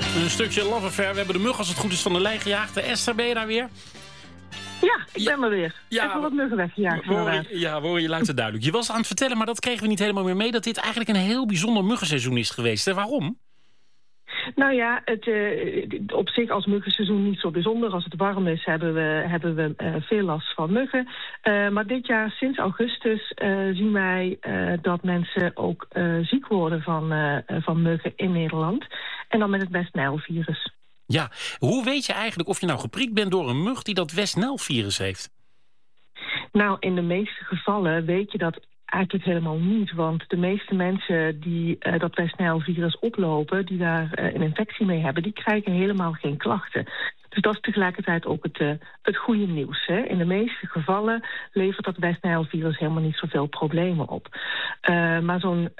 Een stukje love affair. We hebben de mug als het goed is van de lei gejaagd. Esther, ben je daar weer? Ja, ik ben er weer. Ja, even wat muggen weggejaagd. We horen je luid en duidelijk. Je was aan het vertellen, maar dat kregen we niet helemaal meer mee, dat dit eigenlijk een heel bijzonder muggenseizoen is geweest. Hè? Waarom? Nou ja, op zich als muggenseizoen niet zo bijzonder. Als het warm is, hebben we veel last van muggen. Maar dit jaar, sinds augustus, zien wij dat mensen ook ziek worden van muggen in Nederland. En dan met het West-Nijl-virus. Ja, hoe weet je eigenlijk of je nou geprikt bent door een mug die dat West-Nijl-virus heeft? Nou, in de meeste gevallen weet je dat eigenlijk helemaal niet. Want de meeste mensen die dat West-Nijl-virus oplopen, die daar een infectie mee hebben, die krijgen helemaal geen klachten. Dus dat is tegelijkertijd ook het goede nieuws. Hè? In de meeste gevallen levert dat West-Nijl-virus helemaal niet zoveel problemen op. Maar zo'n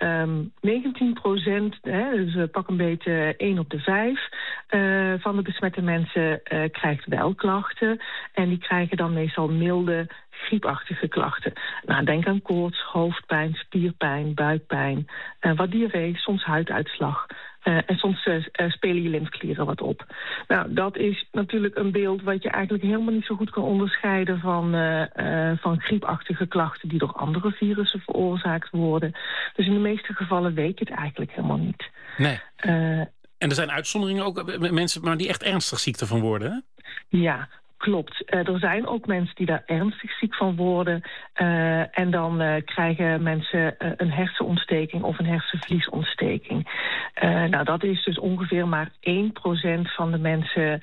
19%, dus pak een beetje 1 op de 5... van de besmette mensen krijgt wel klachten. En die krijgen dan meestal milde, griepachtige klachten. Nou, denk aan koorts, hoofdpijn, spierpijn, buikpijn, wat diarree, soms huiduitslag. En soms spelen je lymfeklieren wat op. Nou, dat is natuurlijk een beeld wat je eigenlijk helemaal niet zo goed kan onderscheiden van griepachtige klachten die door andere virussen veroorzaakt worden. Dus in de meeste gevallen weet je het eigenlijk helemaal niet. Nee. En er zijn uitzonderingen ook, mensen maar die echt ernstig ziek ervan worden, hè? Ja. Klopt. Er zijn ook mensen die daar ernstig ziek van worden. En dan krijgen mensen een hersenontsteking of een hersenvliesontsteking. Nou, dat is dus ongeveer maar 1% van de mensen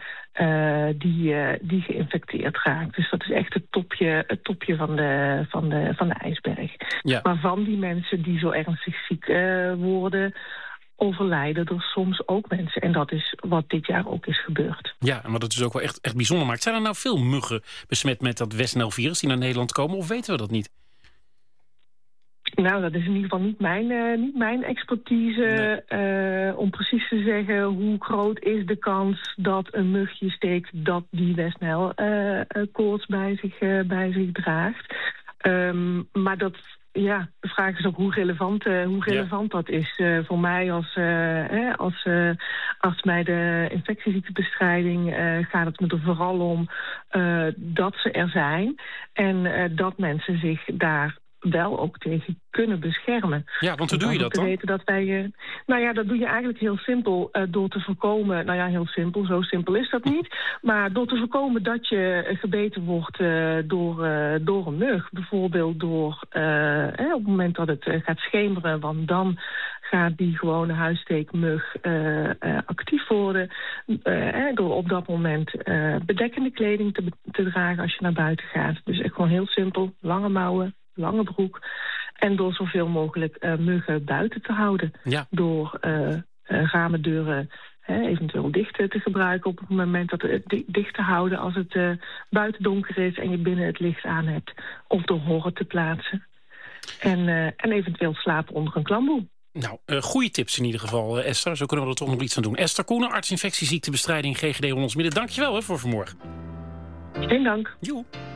die geïnfecteerd raakt. Dus dat is echt het topje van de ijsberg. Ja. Maar van die mensen die zo ernstig ziek worden, overlijden er soms ook mensen. En dat is wat dit jaar ook is gebeurd. Ja, en wat het dus ook wel echt bijzonder maakt. Zijn er nou veel muggen besmet met dat West-Nijl-virus die naar Nederland komen? Of weten we dat niet? Nou, dat is in ieder geval niet mijn expertise. Nee. Om precies te zeggen hoe groot is de kans dat een mugje steekt dat die West-Nijl-koorts bij zich draagt. Maar dat, ja, de vraag is ook hoe relevant dat is. Voor mij als bij de infectieziektebestrijding gaat het me er vooral om dat ze er zijn. En dat mensen zich daar wel ook tegen kunnen beschermen. Ja, want hoe doe je dat dan? Weten dat wij, dat doe je eigenlijk heel simpel door te voorkomen. Nou ja, heel simpel, zo simpel is dat niet. Maar door te voorkomen dat je gebeten wordt door een mug. Bijvoorbeeld door op het moment dat het gaat schemeren, want dan gaat die gewone huissteekmug actief worden. Door op dat moment bedekkende kleding te dragen als je naar buiten gaat. Dus echt gewoon heel simpel, lange mouwen, lange broek. En door zoveel mogelijk muggen buiten te houden. Ja. Door ramen, deuren eventueel dicht te gebruiken op het moment dat het dicht te houden als het buiten donker is en je binnen het licht aan hebt. Of door horren te plaatsen. En eventueel slapen onder een klamboe. Nou, goede tips in ieder geval, Esther. Zo kunnen we er toch nog iets aan doen. Esther Koenen, arts infectieziektebestrijding GGD Hollands Midden. Dankjewel voor vanmorgen. Geen dank. Joe.